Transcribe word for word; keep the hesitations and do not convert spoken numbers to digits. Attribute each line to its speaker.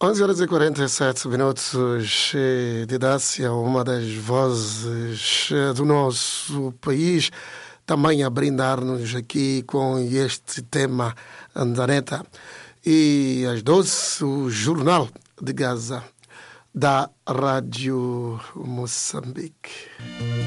Speaker 1: onze horas e quarenta e sete minutos de Dácia, uma das vozes do nosso país, também a brindar-nos aqui com este tema Andaneta. E às doze, o Jornal de Gaza da Rádio Moçambique.